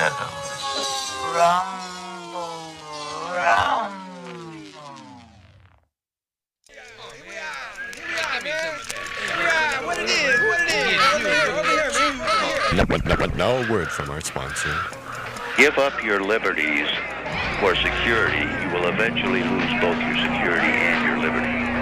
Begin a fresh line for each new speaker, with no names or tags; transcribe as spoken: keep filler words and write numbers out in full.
Rumble, rumble.
What it is, what it is. Over here, over here, man. Over here.
Now, now a word from our sponsor.
Give up your liberties for security. You will eventually lose both your security and your liberty.